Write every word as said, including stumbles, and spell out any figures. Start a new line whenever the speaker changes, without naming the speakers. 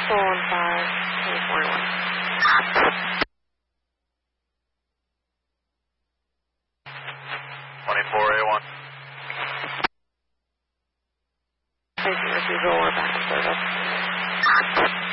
four one five, twenty-four one.
twenty-four A one.
Station refusal, we're back in service.